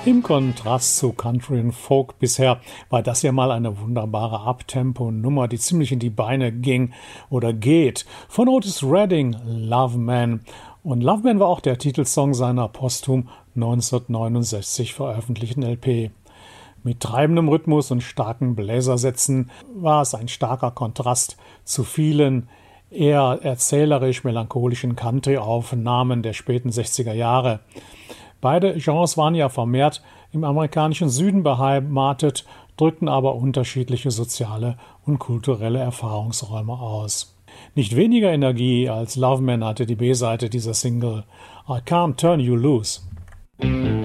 Im Kontrast zu Country und Folk bisher war das ja mal eine wunderbare Uptempo-Nummer, die ziemlich in die Beine ging oder geht. Von Otis Redding, Love Man. Und Love Man war auch der Titelsong seiner posthum 1969 veröffentlichten LP. Mit treibendem Rhythmus und starken Bläsersätzen war es ein starker Kontrast zu vielen eher erzählerisch-melancholischen Country-Aufnahmen der späten 60er Jahre. Beide Genres waren ja vermehrt im amerikanischen Süden beheimatet, drückten aber unterschiedliche soziale und kulturelle Erfahrungsräume aus. Nicht weniger Energie als Love Man hatte die B-Seite dieser Single I Can't Turn You Loose.